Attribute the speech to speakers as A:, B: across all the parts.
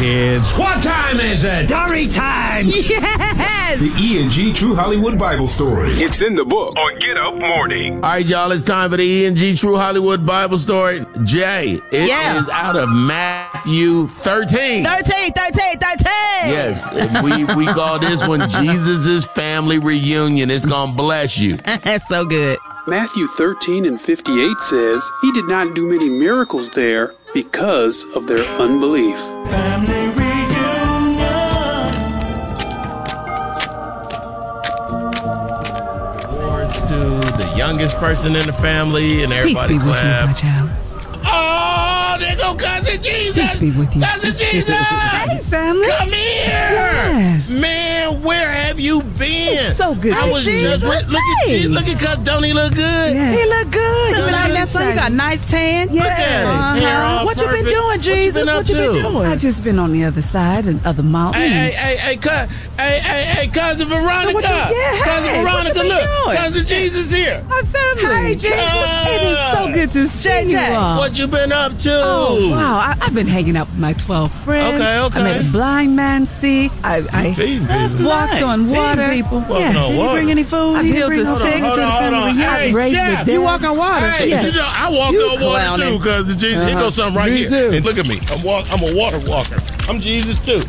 A: kids. What time is it?
B: Story time!
C: Yes!
D: The E&G True Hollywood Bible Story. It's in the book on Get Up Morning.
A: All right, y'all, it's time for the E&G True Hollywood Bible Story. Jay, it is out of Matthew 13.
C: 13.
A: Yes, we call this one Jesus' Family Reunion. It's going to bless you.
C: That's so good.
E: Matthew 13:58 says, He did not do many miracles there because of their unbelief.
F: Family reunion.
A: Awards to the youngest person in the family, and everybody
B: Peace be with you, my child.
A: Oh, there go Cousin Jesus.
B: Peace be with you.
A: Cousin Jesus.
B: Hey, family.
A: Come here.
B: Yes.
A: Man, where have you been?
B: It's so good
A: I
B: to
A: was
B: see
A: just
B: you.
A: look at Cousin. Don't he look good?
B: Yeah.
C: He look good.
A: Look
C: You
A: at
C: like that son? You got a nice tan.
B: Yeah.
A: Look at his hair all
C: What you been
A: perfect.
C: doing, Jesus?
A: What you been up to?
B: I just been on the other side and other mountain.
A: Hey, Cousin Veronica.
B: What you- yeah,
A: Cousin
B: hey, what
A: Veronica,
B: you been
A: look.
B: doing?
A: Cousin Jesus here.
B: My family.
C: Hey, Jesus.
B: It is so good to see
C: JJ.
B: you all.
A: What you been up to?
B: Oh, wow. I've been hanging out with my 12 friends.
A: Okay.
B: I made a blind man see. I
A: Feeding
C: That's
A: people.
B: walked
C: nice.
B: on water.
C: Feeding people.
B: Yeah.
A: on
C: Did
A: water.
C: you bring any food?
B: I
C: You
B: healed
C: didn't bring
B: the
C: no
B: sick.
C: food to the family reunion?
A: Hey,
B: raised the
A: chef,
B: dead.
C: You walk on water.
A: Hey,
B: Yeah.
A: you know, I walk
C: You
A: on water
C: clowning.
A: too, Cousin Jesus. Here goes something right
B: Me
A: here.
B: too.
A: Hey, look at me. I'm a water walker. I'm Jesus too.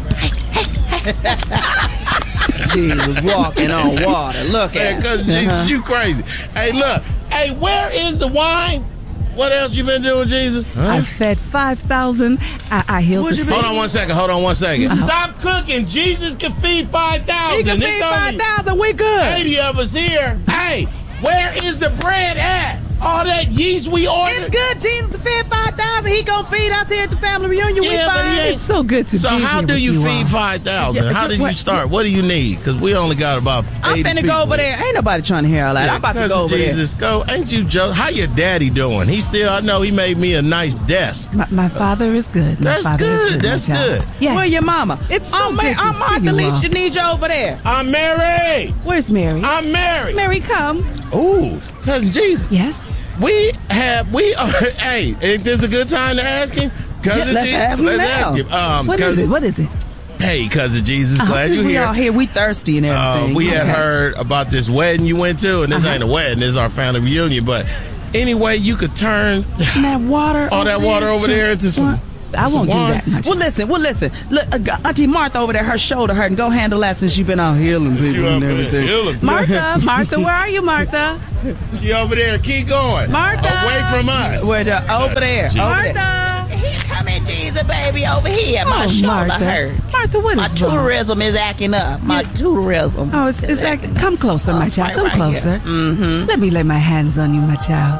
C: Jesus walking on water. Look
A: Hey,
C: at
A: Cousin Jesus, you crazy. Hey, look. Hey, where is the wine? What else you been doing, Jesus?
B: I fed 5,000. I healed the sick.
A: Hold on one second. Stop cooking. Jesus can feed 5,000.
C: He can feed 5,000. We good.
A: 80 of us here. Hey, where is the bread at? All that yeast we ordered.
C: It's good. Jesus to feed 5,000. He gonna feed us here at the family reunion. We
A: Yeah, but
C: fine.
A: he ain't-
B: It's so good to
A: So
B: be
A: how
B: here
A: do
B: with
A: you feed
B: all.
A: 5,000?
C: Yeah,
A: How did you
C: what-
A: start? What do you need? Because we only got about 80
C: I'm finna
A: people.
C: go over there. Ain't nobody trying to hear all that.
A: Yeah,
C: I'm about to
A: Cousin
C: go over
A: Jesus, go. Ain't you joking? How your daddy doing? I know he made me a nice desk.
B: My father is good. My
A: That's
B: father is
A: good.
B: my
A: That's
B: child.
A: good.
C: there.
B: Yeah.
C: Where your mama?
B: It's so
C: I'm
B: good to
C: Martha
B: see you
C: Leach.
B: all.
C: You need you over there.
A: I'm Mary.
B: Where's Mary?
A: I'm Mary.
B: Mary, come.
A: Ooh, Cousin Jesus.
B: Yes.
A: We are. Hey, ain't this a good time to ask him? Cousin
C: let's
A: Jesus,
C: ask him
A: let's
C: now.
A: ask him.
B: What is
A: cousin,
B: it? What is it?
A: Hey, Cousin Jesus, glad
C: Since
A: you
C: we all
A: here.
C: here, we thirsty and everything.
A: We had
C: Okay.
A: heard about this wedding you went to, and this ain't a wedding. This is our family reunion. But anyway, you could turn
C: that water.
A: all that water over there into some.
B: I won't do
A: wine.
B: that much.
C: Well, listen. Look, Auntie Martha over there, her shoulder hurting. Go handle that since you've been out healing people
A: You
C: and
A: up there
C: everything.
A: healing.
B: Martha, where are you, Martha?
A: She over there. Keep going.
B: Martha.
A: Away from us.
C: Over there. Over there.
B: Martha.
C: Here coming Jesus, baby, over here. My
B: Oh,
C: shoulder
B: Martha.
C: hurt.
B: Martha, what
C: My
B: is wrong?
C: tutorism is acting up. My tutorism.
B: Oh, it's like, come closer, my child. Come
C: right
B: closer.
C: Mm-hmm.
B: Let me lay my hands on you, my child.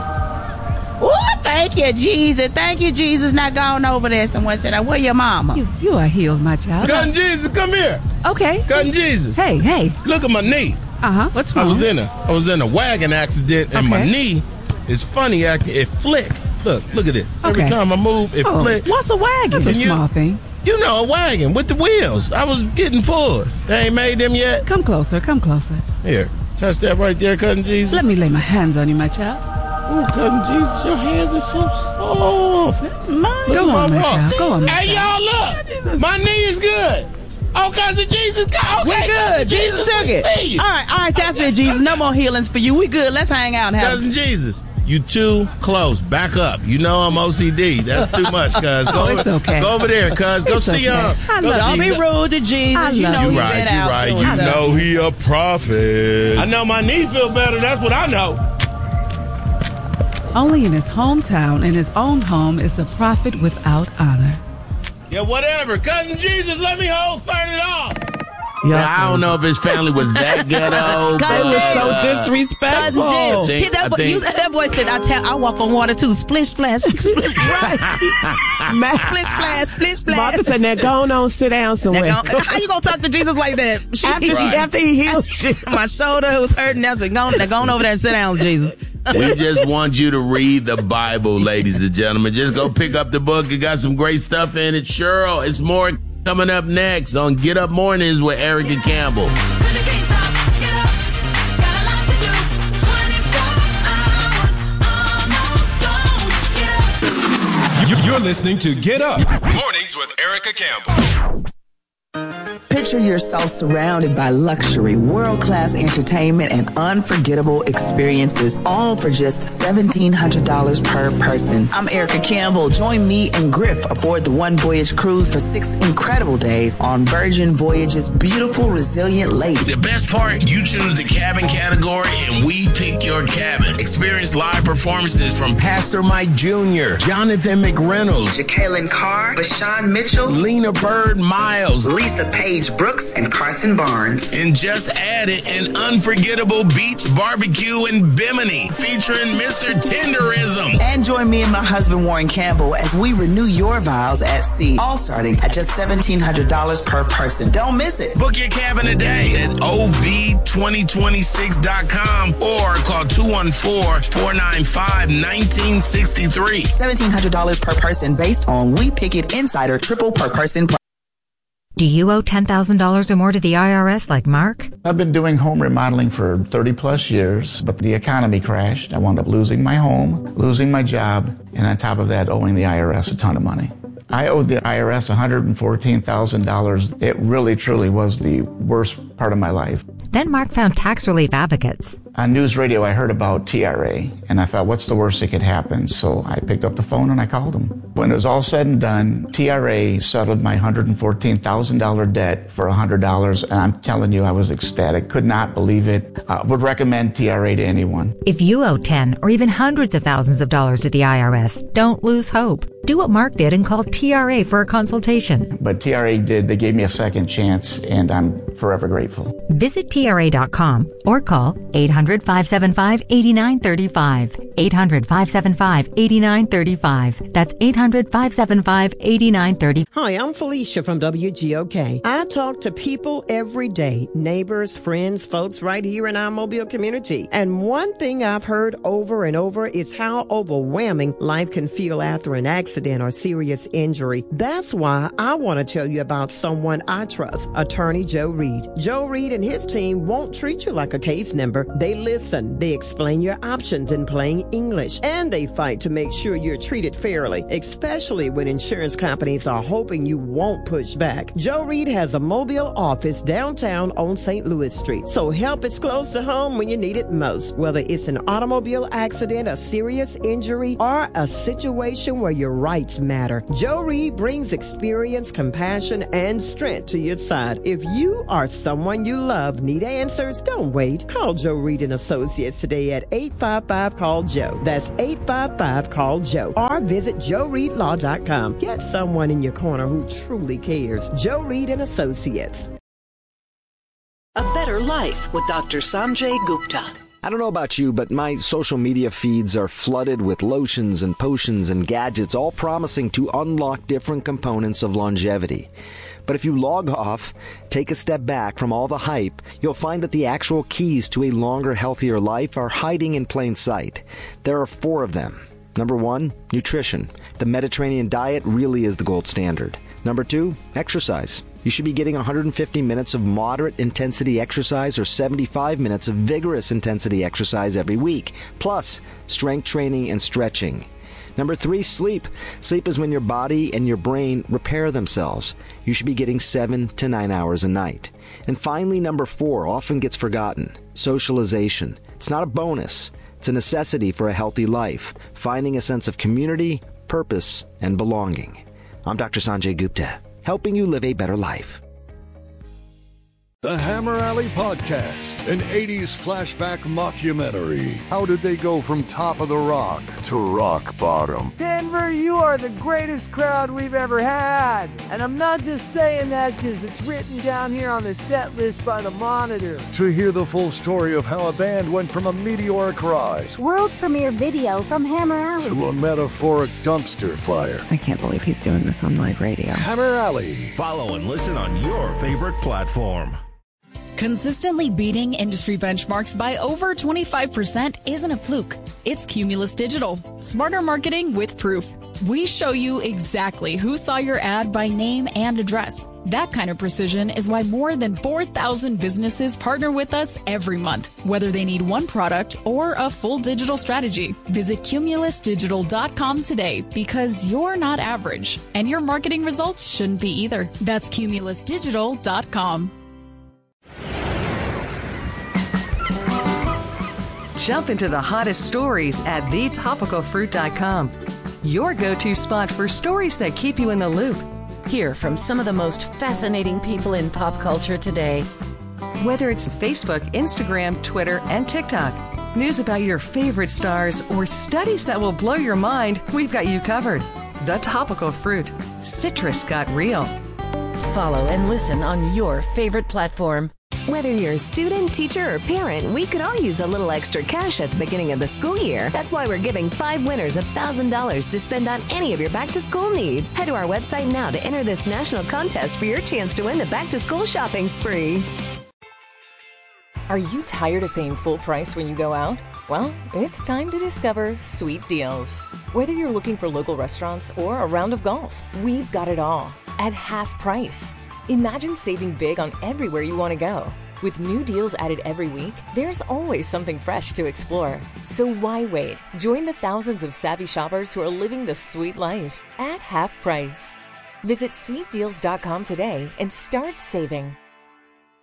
C: Oh, thank you, Jesus. Thank you, Jesus. Not going over there. Someone said, where your mama?
B: You are healed, my child.
A: Cousin Jesus, come here.
B: Okay.
A: Cousin Jesus.
B: Hey.
A: Look at my knee.
B: What's
A: I
B: wrong?
A: was in a wagon accident, and my
B: Okay.
A: knee is funny acting. It flick. Look at this. Every
B: Okay.
A: time I move, it flick.
C: What's a wagon?
B: That's a
A: you-
B: small thing.
A: You know, a wagon with the wheels. I was getting pulled. They ain't made them yet.
B: Come closer.
A: Here, touch that right there, Cousin Jesus.
B: Let me lay my hands on you, my child.
A: Oh, Cousin Jesus, your hands are so soft.
B: Go on, my child. Go on, my
A: Hey,
B: child.
A: y'all, look. My knee is good. Oh, Cousin Jesus, go. Okay,
C: We good. Jesus took
A: we
C: it.
A: see you.
C: All right, that's it, Jesus. No more healings for you. We good. Let's hang out and have
A: Cousin Jesus, you too close. Back up. You know I'm OCD. That's too much, cuz.
B: It's okay.
A: Go over there, cuz. Go
B: It's
A: see
B: okay. I love
C: Don't be
A: you.
C: rude to Jesus.
B: I
C: You
B: love
C: know
B: you.
C: he
A: You right,
C: been
A: you
C: out
A: right.
C: doing
A: You
C: stuff.
A: know he a prophet. I know my knee feel better. That's what I know.
B: Only in his hometown, in his own home, is a prophet without honor.
A: Yeah, whatever. Cousin Jesus, let me hold 30 off.
G: I don't know if his family was that ghetto.
C: Cousin
G: but,
C: Jay.
B: So disrespectful.
C: Cousin Jim.
G: think- I think-
C: That boy said, I walk on water too. Splish, splash. Splish, splash, splish, splash.
H: Martha said, now go on, sit down somewhere.
C: How you gonna talk to Jesus like that?
H: After he heals you.
C: My shoulder was hurting. I said, go on over there and sit down, Jesus.
G: We just want you to read the Bible, ladies and gentlemen. Just go pick up the book. It got some great stuff in it. Cheryl, it's more coming up next on Get Up Mornings with Erica Campbell.
D: You're listening to Get Up Mornings with Erica Campbell.
I: Picture yourself surrounded by luxury, world-class entertainment, and unforgettable experiences, all for just $1,700 per person. I'm Erica Campbell. Join me and Griff aboard the One Voyage cruise for 6 incredible days on Virgin Voyage's beautiful, resilient lake.
G: The best part, you choose the cabin category and we pick your cabin. Experience live performances from Pastor Mike Jr., Jonathan McReynolds,
I: Jacqueline Carr, Bashan Mitchell,
G: Lena Bird Miles,
I: Lisa Page Brooks, and Carson Barnes.
G: And just added an unforgettable beach barbecue in Bimini featuring Mr. Tenderism.
I: And join me and my husband Warren Campbell as we renew your vows at sea, all starting at just $1,700 per person. Don't miss it.
G: Book your cabin today at ov2026.com or call 214-495-1963.
I: $1,700 per person based on We Pick It Insider triple per person.
J: Do you owe $10,000 or more to the IRS like Mark?
K: I've been doing home remodeling for 30 plus years, but the economy crashed. I wound up losing my home, losing my job, and on top of that, owing the IRS a ton of money. I owed the IRS $114,000. It really, truly was the worst part of my life.
J: Then Mark found Tax Relief Advocates.
K: On news radio, I heard about TRA, and I thought, what's the worst that could happen? So I picked up the phone and I called them. When it was all said and done, TRA settled my $114,000 debt for $100, and I'm telling you, I was ecstatic. Could not believe it. Would recommend TRA to anyone.
J: If you owe 10 or even hundreds of thousands of dollars to the IRS, don't lose hope. Do what Mark did and call TRA for a consultation.
K: But TRA did. They gave me a second chance, and I'm forever grateful.
J: Visit TRA.com or call 800-575-8935. 800-575-8935. That's 800-575-8935.
H: Hi, I'm Felicia from WGOK. I talk to people every day, neighbors, friends, folks right here in our Mobile community. And one thing I've heard over and over is how overwhelming life can feel after an accident or serious injury. That's why I want to tell you about someone I trust, Attorney Joe Reed. Joe Reed and his team won't treat you like a case number. They listen, they explain your options in plain English, and they fight to make sure you're treated fairly, especially when insurance companies are hoping you won't push back. Joe Reed has a Mobile office downtown on St. Louis Street, so help is close to home when you need it most. Whether it's an automobile accident, a serious injury, or a situation where your rights matter, Joe Reed brings experience, compassion, and strength to your side. If you or someone you love need answers, don't wait. Call Joe Reed and Associates today at 855-CALL-JOE. That's 855-CALL-JOE. Or visit JoeReedLaw.com. Get someone in your corner who truly cares. Joe Reed and Associates.
L: A Better Life with Dr. Sanjay Gupta.
M: I don't know about you, but my social media feeds are flooded with lotions and potions and gadgets, all promising to unlock different components of longevity. But if you log off, take a step back from all the hype, you'll find that the actual keys to a longer, healthier life are hiding in plain sight. There are 4 of them. Number 1, nutrition. The Mediterranean diet really is the gold standard. Number 2, exercise. You should be getting 150 minutes of moderate intensity exercise or 75 minutes of vigorous intensity exercise every week, plus strength training and stretching. Number 3, sleep. Sleep is when your body and your brain repair themselves. You should be getting 7 to 9 hours a night. And finally, number 4 often gets forgotten. Socialization. It's not a bonus. It's a necessity for a healthy life, finding a sense of community, purpose, and belonging. I'm Dr. Sanjay Gupta, helping you live a better life.
N: The Hammer Alley Podcast, an 80s flashback mockumentary. How did they go from top of the rock to rock bottom?
O: Denver, you are the greatest crowd we've ever had. And I'm not just saying that because it's written down here on the set list by the Monitor.
N: To hear the full story of how a band went from a meteoric rise,
P: world premiere video from Hammer Alley,
N: to a metaphoric dumpster fire.
B: I can't believe he's doing this on live radio.
N: Hammer Alley.
Q: Follow and listen on your favorite platform.
R: Consistently beating industry benchmarks by over 25% isn't a fluke. It's Cumulus Digital. Smarter marketing with proof. We show you exactly who saw your ad by name and address. That kind of precision is why more than 4,000 businesses partner with us every month, whether they need one product or a full digital strategy. Visit cumulusdigital.com today because you're not average, and your marketing results shouldn't be either. That's cumulusdigital.com.
S: Jump into the hottest stories at thetopicalfruit.com. Your go-to spot for stories that keep you in the loop.
T: Hear from some of the most fascinating people in pop culture today.
S: Whether it's Facebook, Instagram, Twitter, and TikTok, news about your favorite stars, or studies that will blow your mind, we've got you covered. The Topical Fruit. Citrus got real.
T: Follow and listen on your favorite platform.
U: Whether you're a student, teacher, or parent, we could all use a little extra cash at the beginning of the school year. That's why we're giving 5 winners $1,000 to spend on any of your back-to-school needs. Head to our website now to enter this national contest for your chance to win the back-to-school shopping spree.
V: Are you tired of paying full price when you go out? Well, it's time to discover Sweet Deals. Whether you're looking for local restaurants or a round of golf, we've got it all at half price. Imagine saving big on everywhere you want to go. With new deals added every week, there's always something fresh to explore. So why wait? Join the thousands of savvy shoppers who are living the sweet life at half price. Visit sweetdeals.com today and start saving.